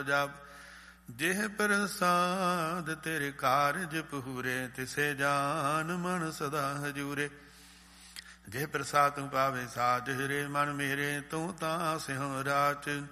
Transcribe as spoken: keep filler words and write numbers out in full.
ਜਪ। ਜਿਹ ਪ੍ਰਸਾਦ ਤੇਰੇ ਕਾਰਜ ਪੂਰੇ, ਤਿਸੇ ਜਾਨ ਮਨ ਸਦਾ ਹਜੂਰੇ। ਜਿਹ ਪ੍ਰਸਾਦ ਤੂੰ ਪਾਵੇ ਸਾਧ ਹਿਰੇ, ਮਨ ਮੇਰੇ ਤੂੰ ਤਾਂ ਸਿਉ ਰਾਚ।